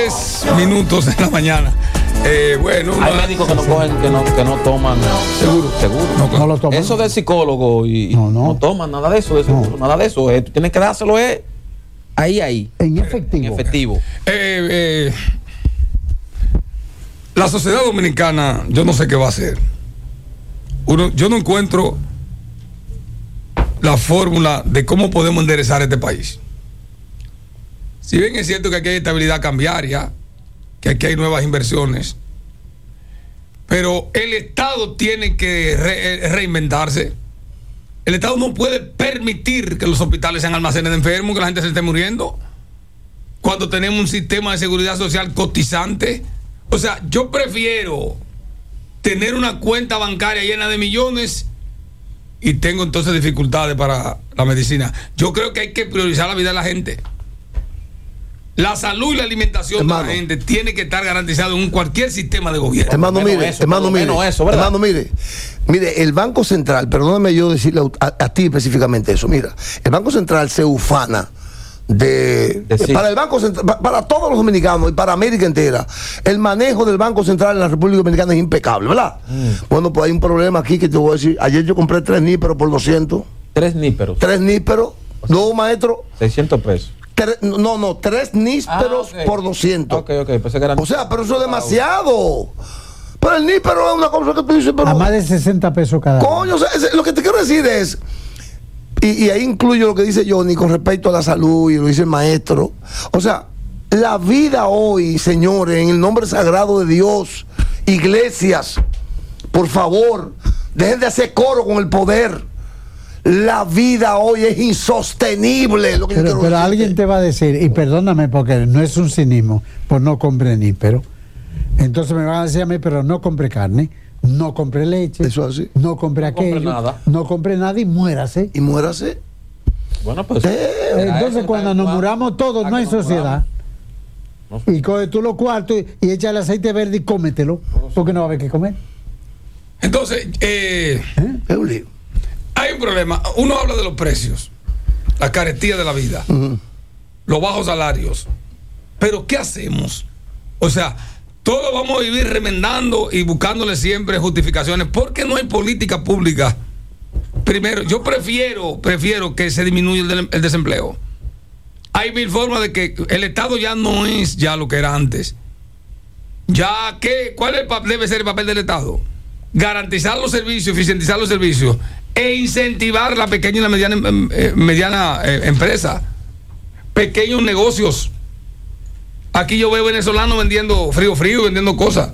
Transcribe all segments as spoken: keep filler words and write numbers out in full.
diez minutos de la mañana. Eh, bueno, hay una... médicos que no cogen, que no, que no toman. Seguro, seguro. No, no lo toman. Eso de psicólogo y no, no. no toman nada de eso, de seguro, no. nada de eso. Eh, tú tienes que dárselo eh, ahí, ahí. En efectivo. En efectivo. Eh, eh, la sociedad dominicana, yo no sé qué va a hacer. Uno, yo no encuentro la fórmula de cómo podemos enderezar este país. Si bien es cierto que aquí hay estabilidad cambiaria, que aquí hay nuevas inversiones, pero el Estado tiene que re- reinventarse. El Estado no puede permitir que los hospitales sean almacenes de enfermos, que la gente se esté muriendo, cuando tenemos un sistema de seguridad social cotizante. O sea, yo prefiero tener una cuenta bancaria llena de millones y tengo entonces dificultades para la medicina. Yo creo que hay que priorizar la vida de la gente. La salud y la alimentación hermano, de la gente tiene que estar garantizado en cualquier sistema de gobierno. Hermano, mire, eso, hermano, mire, eso, hermano, mire, mire, el Banco Central, perdóname yo decirle a, a, a ti específicamente eso, mira, el Banco Central se ufana de, de sí. para el Banco Central, para, para todos los dominicanos y para América entera, el manejo del Banco Central en la República Dominicana es impecable, ¿verdad? Mm. Bueno, pues hay un problema aquí que te voy a decir. Ayer yo compré tres níperos por doscientos. ¿Tres níperos? Tres níperos, dos maestros. seiscientos pesos. Tres, no, no, tres nísperos ah, okay. por doscientos. Ok, ok, pues era... O sea, pero eso es demasiado. Pero el níspero es una cosa que tú dices, pero... A más de sesenta pesos cada uno. Coño, o sea, es, lo que te quiero decir es... Y, y ahí incluyo lo que dice Johnny con respecto a la salud y lo dice el maestro. O sea, la vida hoy, señores, en el nombre sagrado de Dios, iglesias, por favor, dejen de hacer coro con el poder. La vida hoy es insostenible. Lo que pero pero alguien te va a decir, y perdóname porque no es un cinismo, pues no compre ni, pero entonces me van a decir a mí, pero no compre carne, no compre leche, eso así, no compre no aquello, compre nada. no compre nada y muérase. Y muérase. Bueno, pues. Eh, entonces cuando nos muramos todos, no hay sociedad. No sé. Y coge tú los cuartos y, y echa el aceite verde y cómetelo, porque no va a haber que comer. Entonces, eh, ¿Eh? hay un problema. Uno habla de los precios, la carestía de la vida, uh-huh. los bajos salarios. Pero ¿qué hacemos? O sea, todos vamos a vivir remendando y buscándole siempre justificaciones porque no hay política pública. Primero, yo prefiero, prefiero que se disminuya el, el desempleo. Hay mil formas de que el Estado ya no es ya lo que era antes. Ya, ¿qué? ¿Cuál es el, debe ser el papel del Estado? Garantizar los servicios, eficientizar los servicios e incentivar la pequeña y la mediana, eh, mediana eh, empresa, pequeños negocios. Aquí yo veo venezolanos vendiendo frío frío, vendiendo cosas.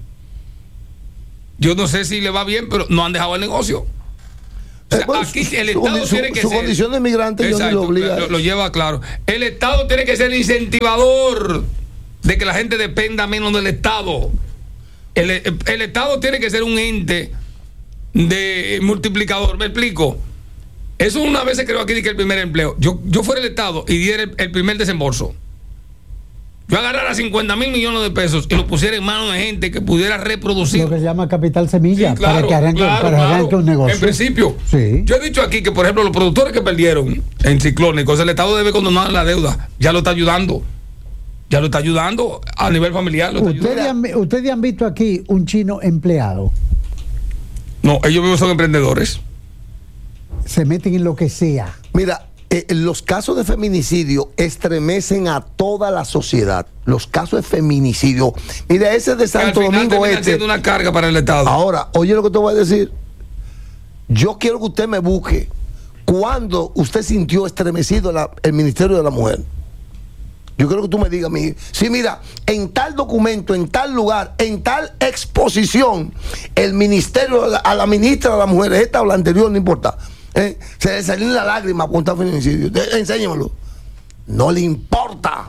Yo no sé si le va bien, pero no han dejado el negocio. O sea, eh, bueno, aquí el Estado su, tiene que su ser, condición de migrante exacto, yo no lo obliga. Lo, lo lleva claro. El Estado tiene que ser el incentivador de que la gente dependa menos del Estado. El, el, el Estado tiene que ser un ente de multiplicador. ¿Me explico? Eso una vez se creó aquí que el primer empleo. Yo, yo fuera el Estado y diera el, el primer desembolso. Yo agarrara cincuenta mil millones de pesos y lo pusiera en manos de gente que pudiera reproducir. Lo que se llama capital semilla, sí, claro, para que arranque, claro, para claro. arranque un negocio. En principio, sí. Yo he dicho aquí que, por ejemplo, los productores que perdieron en ciclónicos, el Estado debe condonar la deuda. Ya lo está ayudando. Ya lo está ayudando a nivel familiar. Lo está ¿Ustedes, han, ¿Ustedes han visto aquí un chino empleado? No, ellos mismos son emprendedores. Se meten en lo que sea. Mira, eh, los casos de feminicidio estremecen a toda la sociedad. Los casos de feminicidio. Mira, ese de Santo Domingo Este. siendo una carga para el Estado. Ahora, oye lo que te voy a decir. Yo quiero que usted me busque cuando usted sintió estremecido la, el Ministerio de la Mujer. Yo quiero que tú me digas, mi, sí, mira, en tal documento, en tal lugar, en tal exposición, el ministerio, a la ministra de la Mujer, esta o la anterior, no importa, eh, se le salió la lágrima con tal feminicidio. Eh, enséñamelo. No le importa.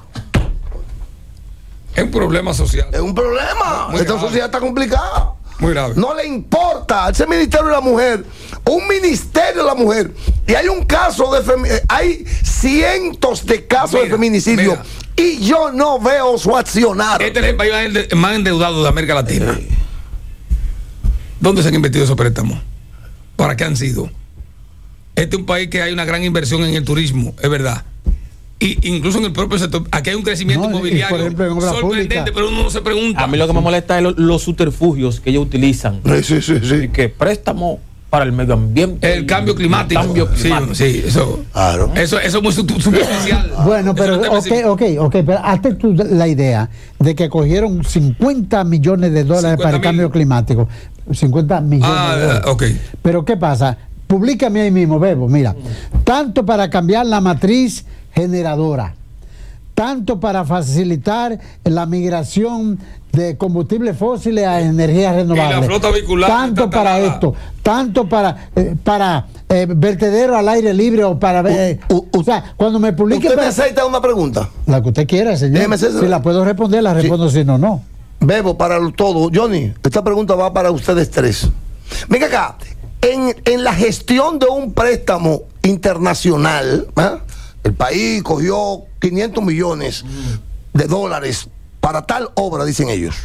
Es un problema social. Es un problema. Muy Esta grave. sociedad está complicada. Muy grave. No le importa ese ministerio de la mujer, un ministerio de la mujer, y hay un caso de femi- hay cientos de casos mira, de feminicidio mira. Y yo no veo su accionar. Este es el país más endeudado de América Latina. Eh. ¿Dónde se han invertido esos préstamos? ¿Para qué han sido? Este es un país que hay una gran inversión en el turismo, es verdad. y incluso en el propio sector, aquí hay un crecimiento No, y- y inmobiliario por ejemplo, en obra sorprendente, pública. pero uno no se pregunta. A mí lo que me molesta es lo- los subterfugios que ellos utilizan. Sí, sí, sí, sí. Y que préstamo para el medio ambiente. El cambio climático. El cambio climático. Sí, sí, eso, Claro. eso, eso es muy su- superficial. Bueno, Eso pero no te ok, percibe. ok, ok, pero hazte tú la idea de que cogieron cincuenta millones de dólares para el cincuenta mil. cambio climático. cincuenta millones Ah, de dólares. ok. Pero ¿qué pasa? Publícame ahí mismo, Bebo, mira. Tanto para cambiar la matriz generadora, tanto para facilitar la migración de combustibles fósiles a energías renovables. Y la flota vehicular tanto está para talada. esto, tanto para eh, para eh, vertedero al aire libre o para eh, U- u- o sea, cuando me publique ¿Usted me para- acepta una pregunta? la que usted quiera, señor. Déjeme hacer- Si la puedo responder, la respondo, si no, no. Bebo, para lo- todo. Johnny, esta pregunta va para ustedes tres. Venga acá, en, en la gestión de un préstamo internacional, ¿ah? El país cogió quinientos millones de dólares para tal obra, dicen ellos.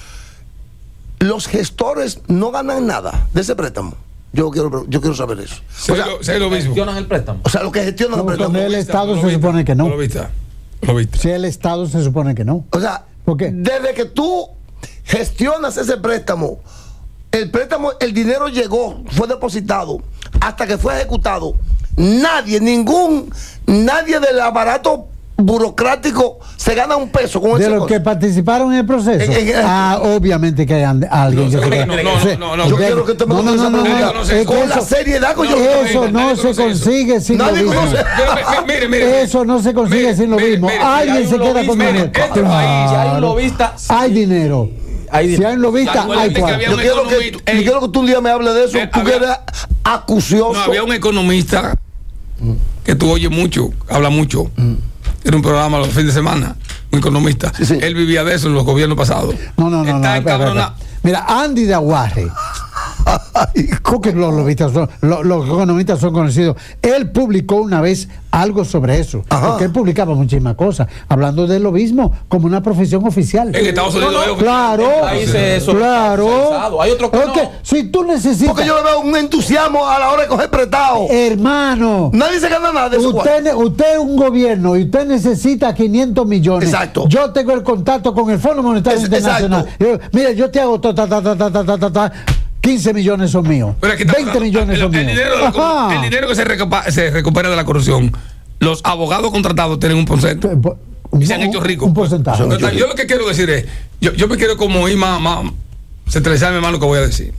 Los gestores no ganan nada de ese préstamo. Yo quiero, yo quiero saber eso. Sé O sea, lo, sé lo mismo. Gestionan el préstamo. o sea, lo que gestionan el No, préstamo. con el Estado Lo se viste, supone que no. Lo viste. Lo viste. Si el Estado se supone que no. O sea, ¿Por qué? desde que tú gestionas ese préstamo, el préstamo, el dinero llegó, fue depositado, hasta que fue ejecutado, nadie, ningún, nadie del aparato burocrático se gana un peso con De esa los cosa. que participaron en el proceso. En- en- Ah, obviamente que hay and- alguien No, que se no, gana. no, Sí. no, no, Yo De- quiero que usted me no, no, conteste no, esa no, pregunta. no, no sé, es que con la eso- seriedad que yo Eso nadie no conoce se eso. consigue sin Nadie lo mismo. conoce. Mire, mire. Eso no se consigue Mire, sin lo mire, mismo. mire, Alguien hay un se queda con lobista, dinero. este país, si hay un Claro. lobista, sí. Hay dinero. Hay Si dinero. hay un lobista, Acuérdate hay que cuarto. había Yo un quiero, que, economista- tú- yo quiero que tú un día me hables de eso. Eh, Tú que había- eres acucioso. No, había un economista que tú oyes mucho, habla mucho. Era un programa los fines de semana, un economista. Sí, sí. Él vivía de eso en los gobiernos pasados. No, no, no, no. Está espera, espera, encabronado. espera. Mira, Andy de Aguarre. Ay, Porque los, lobistas son- lo- los economistas son conocidos. Él publicó una vez algo sobre eso. Ajá. Porque él publicaba muchísimas cosas, hablando del lobismo como una profesión oficial. En Estados Unidos es oficial. Claro, Ahí se- eso claro. está autorizado. Hay otros que Ok, no. si tú necesitas, porque yo le veo un entusiasmo a la hora de coger prestado. hermano, Nadie se gana nada de eso. usted, ne- usted es un gobierno y usted necesita quinientos millones. Exacto. Yo tengo el contacto con el Fondo Monetario Es- Internacional. Yo- mira, yo te hago ta, ta, ta, ta, ta, ta, ta, ta, ta, quince millones son míos. Pero aquí está veinte hablando- millones el, son el míos. dinero, de la corru- Ajá. el dinero que se, recupa- se recupera de la corrupción, los abogados contratados tienen un porcentaje. Y se han Un- hecho ricos. Un porcentaje. Entonces, yo lo que quiero decir es, yo, yo me quiero como ir más, más centralizar mi hermano, lo que voy a decir.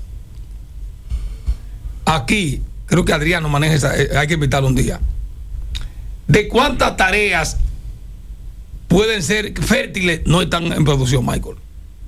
Aquí, creo que Adriano maneja esa, eh, hay que invitarlo un día. ¿De cuántas tareas pueden ser fértiles no están en producción, Michael?